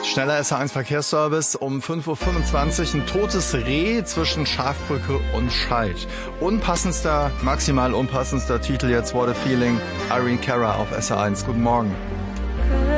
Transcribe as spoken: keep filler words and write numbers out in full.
Schneller S A eins Verkehrsservice um fünf Uhr fünfundzwanzig. Ein totes Reh zwischen Schafbrücke und Schalt. Unpassendster, maximal unpassendster Titel jetzt, What a Feeling. Irene Cara auf S A eins. Guten Morgen.